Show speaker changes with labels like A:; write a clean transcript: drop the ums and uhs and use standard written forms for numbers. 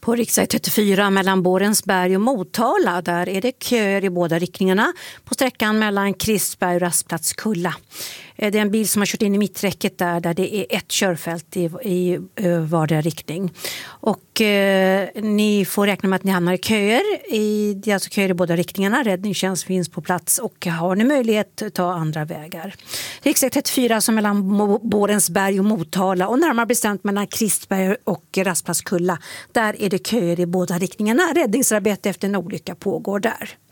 A: På riksväg 34 mellan Borensberg och Motala, där är det köer i båda riktningarna på sträckan mellan Kristberg och Rastplats-Kulla. Det är en bil som har kört in i mitträcket där det är ett körfält i vardera riktning. Och ni får räkna med att ni hamnar i köer. Det är alltså köer i båda riktningarna. Räddningstjänst finns på plats och har ni möjlighet att ta andra vägar. Riksväg 34 som mellan Borensberg och Motala och närmare bestämt mellan Kristberg och Rastplats-Kulla. Där är det köer i båda riktningarna. Räddningsarbete efter en olycka pågår där.